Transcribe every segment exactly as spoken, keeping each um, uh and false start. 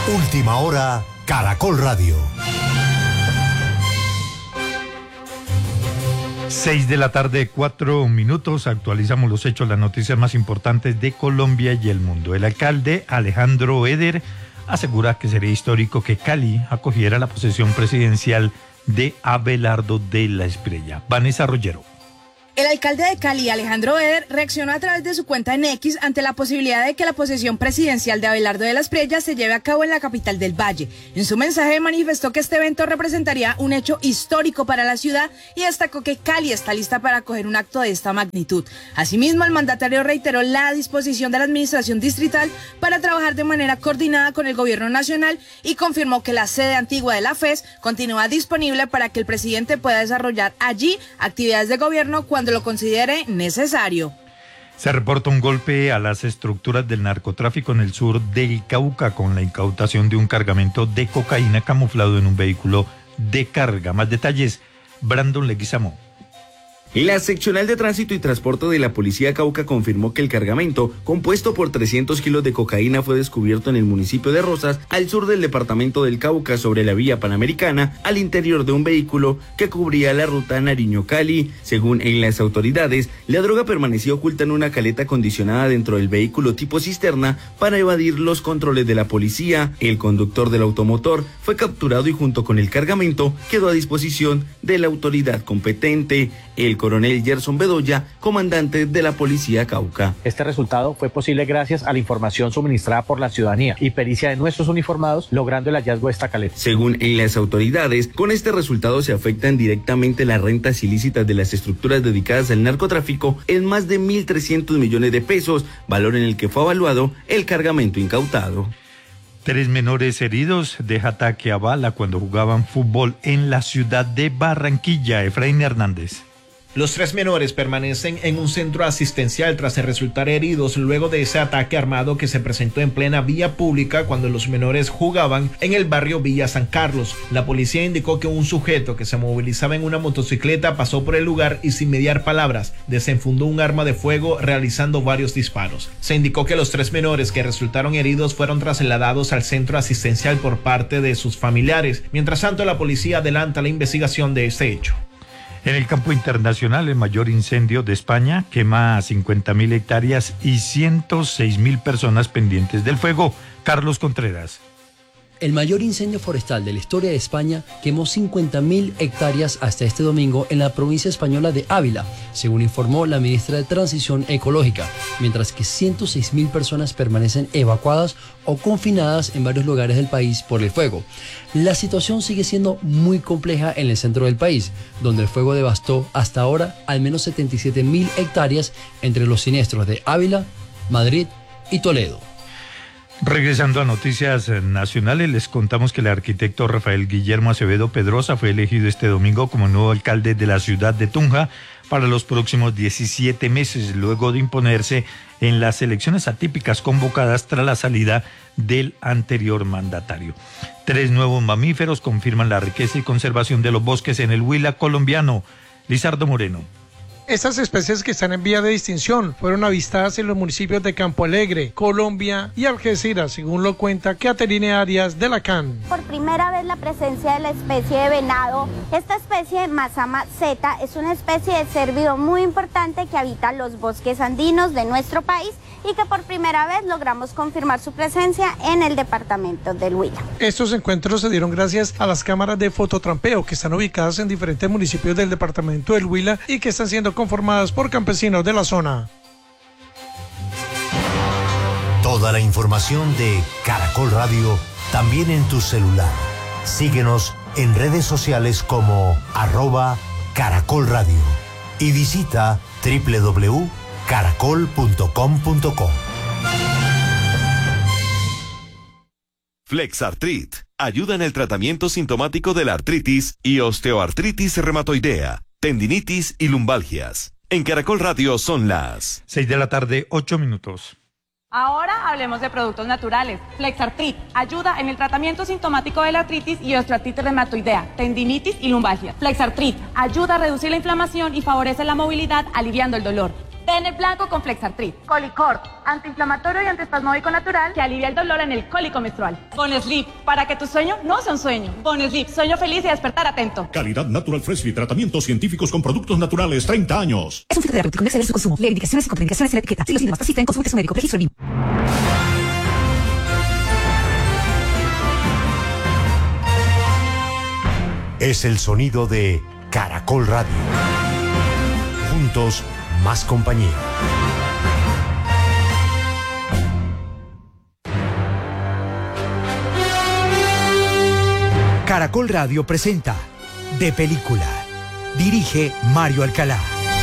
Última hora, Caracol Radio. Seis de la tarde, cuatro minutos. Actualizamos los hechos, las noticias más importantes de Colombia y el mundo. El alcalde Alejandro Eder asegura que sería histórico que Cali acogiera la posesión presidencial de Abelardo de la Espriella. Vanessa Rollero. El alcalde de Cali, Alejandro Eder, reaccionó a través de su cuenta en X ante la posibilidad de que la posesión presidencial de Abelardo de la Espriella se lleve a cabo en la capital del Valle. En su mensaje manifestó que este evento representaría un hecho histórico para la ciudad y destacó que Cali está lista para acoger un acto de esta magnitud. Asimismo, el mandatario reiteró la disposición de la administración distrital para trabajar de manera coordinada con el gobierno nacional y confirmó que la sede antigua de la F E S continúa disponible para que el presidente pueda desarrollar allí actividades de gobierno cuando lo considere necesario. Se reporta un golpe a las estructuras del narcotráfico en el sur del Cauca con la incautación de un cargamento de cocaína camuflado en un vehículo de carga. Más detalles, Brandon Leguizamo. La seccional de tránsito y transporte de la policía Cauca confirmó que el cargamento, compuesto por trescientos kilos de cocaína, fue descubierto en el municipio de Rosas, al sur del departamento del Cauca, sobre la vía panamericana, al interior de un vehículo que cubría la ruta Nariño-Cali. Según en las autoridades, la droga permaneció oculta en una caleta acondicionada dentro del vehículo tipo cisterna para evadir los controles de la policía. El conductor del automotor fue capturado y junto con el cargamento quedó a disposición de la autoridad competente. El coronel Gerson Bedoya, comandante de la policía Cauca. Este resultado fue posible gracias a la información suministrada por la ciudadanía y pericia de nuestros uniformados, logrando el hallazgo de esta caleta. Según en las autoridades, con este resultado se afectan directamente las rentas ilícitas de las estructuras dedicadas al narcotráfico en más de mil trescientos millones de pesos, valor en el que fue evaluado el cargamento incautado. Tres menores heridos de ataque a bala cuando jugaban fútbol en la ciudad de Barranquilla. Efraín Hernández. Los tres menores permanecen en un centro asistencial tras resultar heridos luego de ese ataque armado que se presentó en plena vía pública cuando los menores jugaban en el barrio Villa San Carlos. La policía indicó que un sujeto que se movilizaba en una motocicleta pasó por el lugar y sin mediar palabras desenfundó un arma de fuego realizando varios disparos. Se indicó que los tres menores que resultaron heridos fueron trasladados al centro asistencial por parte de sus familiares. Mientras tanto, la policía adelanta la investigación de este hecho. En el campo internacional, el mayor incendio de España quema cincuenta mil hectáreas y ciento seis mil personas pendientes del fuego. Carlos Contreras. El mayor incendio forestal de la historia de España quemó cincuenta mil hectáreas hasta este domingo en la provincia española de Ávila, según informó la ministra de Transición Ecológica, mientras que ciento seis mil personas permanecen evacuadas o confinadas en varios lugares del país por el fuego. La situación sigue siendo muy compleja en el centro del país, donde el fuego devastó hasta ahora al menos setenta y siete mil hectáreas entre los siniestros de Ávila, Madrid y Toledo. Regresando a noticias nacionales, les contamos que el arquitecto Rafael Guillermo Acevedo Pedrosa fue elegido este domingo como nuevo alcalde de la ciudad de Tunja para los próximos diecisiete meses, luego de imponerse en las elecciones atípicas convocadas tras la salida del anterior mandatario. Tres nuevos mamíferos confirman la riqueza y conservación de los bosques en el Huila colombiano. Lizardo Moreno. Estas especies que están en vía de extinción fueron avistadas en los municipios de Campo Alegre, Colombia y Algeciras, según lo cuenta Caterine Arias de la C A N. Por primera vez la presencia de la especie de venado. Esta especie, Mazama zeta, es una especie de cérvido muy importante que habita los bosques andinos de nuestro país y que por primera vez logramos confirmar su presencia en el departamento del Huila. Estos encuentros se dieron gracias a las cámaras de fototrampeo que están ubicadas en diferentes municipios del departamento del Huila y que están siendo conformadas por campesinos de la zona. Toda la información de Caracol Radio también en tu celular. Síguenos en redes sociales como arroba Caracol Radio y visita doble u doble u doble u punto caracol punto com punto co. Flexartrit ayuda en el tratamiento sintomático de la artritis y osteoartritis reumatoidea, tendinitis y lumbalgias. En Caracol Radio son las seis de la tarde, ocho minutos. Ahora hablemos de productos naturales. Flexartrit ayuda en el tratamiento sintomático de la artritis y osteoartritis reumatoidea, tendinitis y lumbalgias. Flexartrit ayuda a reducir la inflamación y favorece la movilidad, aliviando el dolor. Bennett blanco con Flexartrit. Colicort, antiinflamatorio y antiespasmódico natural que alivia el dolor en el cólico menstrual. Bonesleep, para que tu sueño no sea un sueño. Bonesleep, sueño feliz y despertar atento. Calidad Natural Freshly, tratamientos científicos con productos naturales, treinta años. Es un fito terapéutico, no exceder su consumo. Leer indicaciones y contraindicaciones en la etiqueta. Si los síntomas persisten, consulte a su médico. Registro B I M. Es el sonido de Caracol Radio. Juntos, más compañía. Caracol Radio presenta De Película. Dirige Mario Alcalá.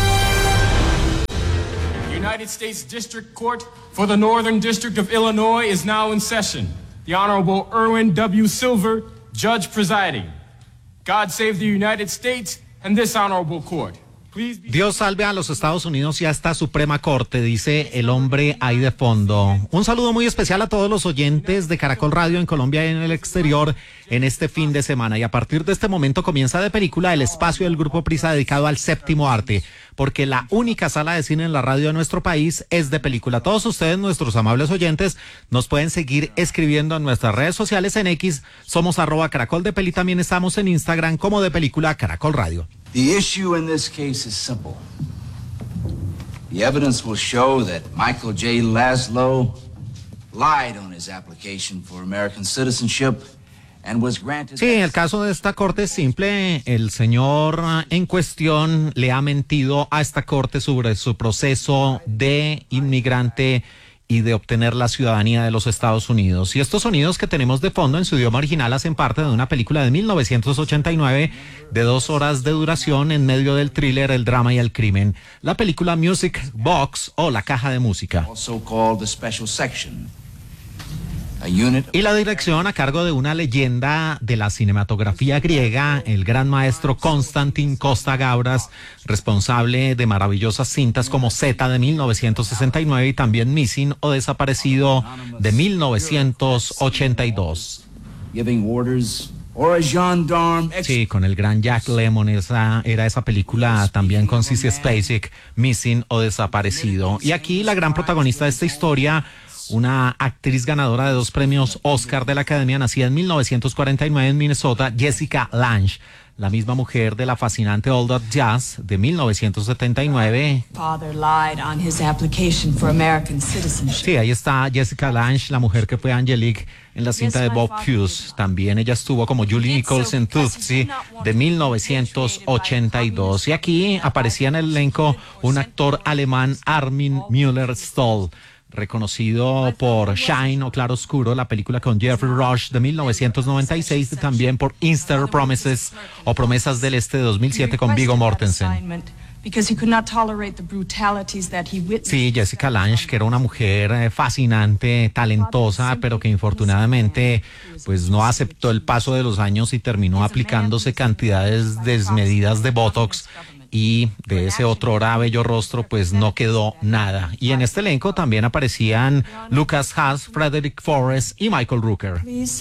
United States District Court for the Northern District of Illinois is now in session. The Honorable Erwin W. Silver, Judge presiding. God save the United States and this honorable court. Dios salve a los Estados Unidos y a esta Suprema Corte, dice el hombre ahí de fondo. Un saludo muy especial a todos los oyentes de Caracol Radio en Colombia y en el exterior en este fin de semana. Y a partir de este momento comienza De Película, el espacio del Grupo Prisa dedicado al séptimo arte, porque la única sala de cine en la radio de nuestro país es De Película. Todos ustedes, nuestros amables oyentes, nos pueden seguir escribiendo en nuestras redes sociales. En X somos arroba Caracol de Peli, también estamos en Instagram como De Película Caracol Radio. The issue in this case is simple. The evidence will show that Michael J. Laszlo lied on his application for American citizenship and was granted... Sí, el caso de esta corte es simple. El señor en cuestión le ha mentido a esta corte sobre su proceso de inmigrante y de obtener la ciudadanía de los Estados Unidos. Y estos sonidos que tenemos de fondo en su idioma original hacen parte de una película de mil novecientos ochenta y nueve de dos horas de duración en medio del thriller, el drama y el crimen. La película Music Box o La Caja de Música. Also called the Special Section. A unit... Y la dirección a cargo de una leyenda de la cinematografía griega, el gran maestro Konstantin Costa-Gavras, responsable de maravillosas cintas como Z de mil novecientos sesenta y nueve y también Missing o Desaparecido de mil novecientos ochenta y dos. Giving orders... Sí, con el gran Jack Lemmon, esa era esa película también con Sissy Spacek, Missing o Desaparecido. Y aquí la gran protagonista de esta historia, una actriz ganadora de dos premios Oscar de la Academia, nacida en mil novecientos cuarenta y nueve en Minnesota, Jessica Lange, la misma mujer de la fascinante All That Jazz de mil novecientos setenta y nueve. Sí, ahí está Jessica Lange, la mujer que fue Angelique en la cinta de Bob Hughes. También ella estuvo como Julie Nichols en Tootsie de mil novecientos ochenta y dos. Y aquí aparecía en el elenco un actor alemán, Armin Müller-Stahl, reconocido por Shine o Claro Oscuro, la película con Jeffrey Rush de mil novecientos noventa y seis, y también por Easter Promises o Promesas del Este de dos mil siete con Viggo Mortensen. Sí, Jessica Lange, que era una mujer eh, fascinante, talentosa, pero que infortunadamente pues no aceptó el paso de los años y terminó aplicándose cantidades desmedidas de Botox. Y de ese otrora bello rostro pues no quedó nada. Y en este elenco también aparecían Lucas Haas, Frederick Forrest y Michael Rooker.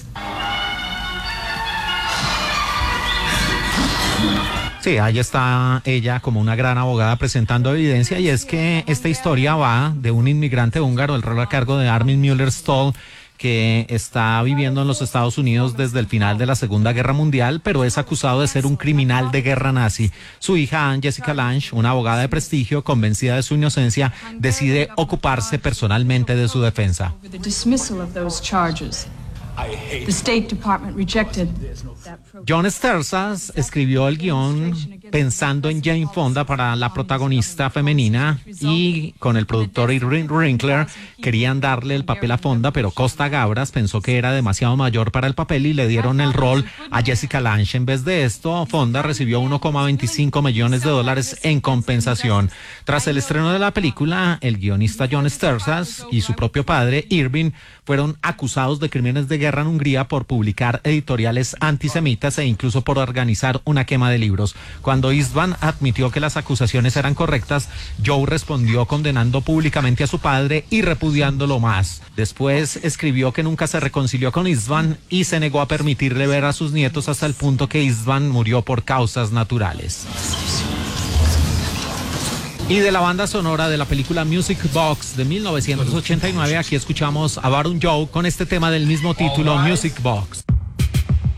Sí, ahí está ella como una gran abogada presentando evidencia, y es que esta historia va de un inmigrante húngaro, el rol a cargo de Armin Müller-Stahl, que está viviendo en los Estados Unidos desde el final de la Segunda Guerra Mundial, pero es acusado de ser un criminal de guerra nazi. Su hija, Anne Jessica Lange, una abogada de prestigio, convencida de su inocencia, decide ocuparse personalmente de su defensa. John Sterzas escribió el guión pensando en Jane Fonda para la protagonista femenina, y con el productor Irving Winkler querían darle el papel a Fonda, pero Costa-Gavras pensó que era demasiado mayor para el papel y le dieron el rol a Jessica Lange. En vez de esto, Fonda recibió uno coma veinticinco millones de dólares en compensación. Tras el estreno de la película, el guionista John Sterzas y su propio padre, Irving, fueron acusados de crímenes de guerra en Hungría por publicar editoriales antisemitas e incluso por organizar una quema de libros. Cuando Istvan admitió que las acusaciones eran correctas, Joe respondió condenando públicamente a su padre y repudiándolo más. Después escribió que nunca se reconcilió con Istvan y se negó a permitirle ver a sus nietos hasta el punto que Istvan murió por causas naturales. Y de la banda sonora de la película Music Box de mil novecientos ochenta y nueve, aquí escuchamos a Baron Joe con este tema del mismo título, Music Box.